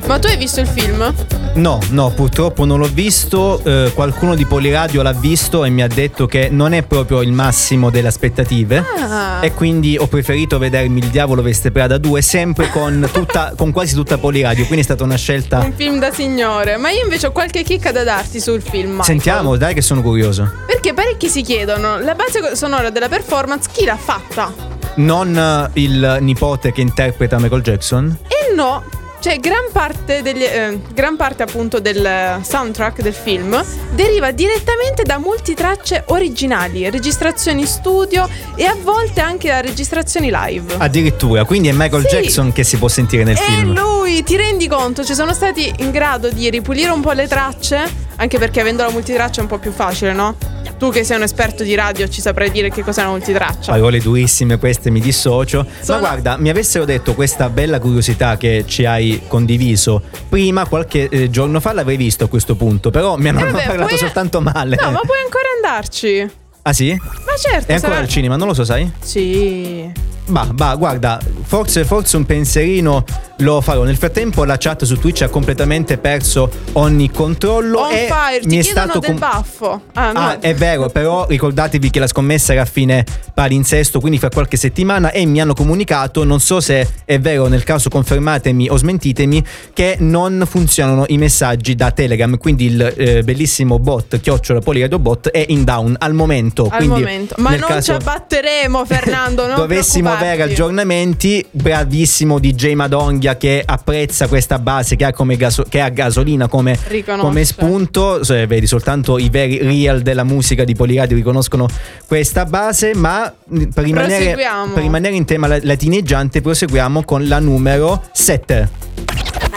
Ma tu hai visto il film? No, purtroppo non l'ho visto. Qualcuno di Poliradio l'ha visto e mi ha detto che non è proprio il massimo delle aspettative. E quindi ho preferito vedermi Il Diavolo Veste Prada 2 sempre con quasi tutta Poliradio. Quindi è stata una scelta. Un film da signore. Ma io invece ho qualche chicca da darti sul film, Michael. Sentiamo, dai, che sono curioso. Perché parecchi si chiedono: la base sonora della performance chi l'ha fatta? Non il nipote che interpreta Michael Jackson? E no, cioè gran parte appunto del soundtrack del film deriva direttamente da multitracce originali, registrazioni studio e a volte anche da registrazioni live. Addirittura, quindi è Michael Jackson che si può sentire nel film. E lui, ti rendi conto? Cioè sono stati in grado di ripulire un po' le tracce, anche perché avendo la multitraccia è un po' più facile, no? Tu che sei un esperto di radio ci saprai dire che cos'è una multitraccia. Parole durissime queste, mi dissocio. Ma guarda, mi avessero detto questa bella curiosità che ci hai condiviso prima, qualche giorno fa l'avrei visto a questo punto. Però mi hanno parlato soltanto male. No, ma puoi ancora andarci. Ah sì? Ma certo. È ancora al cinema, non lo so, sai? Sì. Bah, guarda, forse un pensierino lo farò. Nel frattempo la chat su Twitch ha completamente perso ogni controllo. On fire, ti chiedono del baffo. È vero, però ricordatevi che la scommessa era a fine palinsesto, quindi fra qualche settimana, e mi hanno comunicato, non so se è vero, nel caso confermatemi o smentitemi, che non funzionano i messaggi da Telegram, quindi il bellissimo bot @Poliradio bot è in down al momento. Ma non ci abbatteremo, Fernando, non dovessimo avere aggiornamenti, bravissimo DJ Madonghia che apprezza questa base che ha come che ha gasolina come spunto. Vedi, soltanto i veri real della musica di Poliradio riconoscono questa base. Ma per rimanere in tema latineggiante proseguiamo con la numero 7.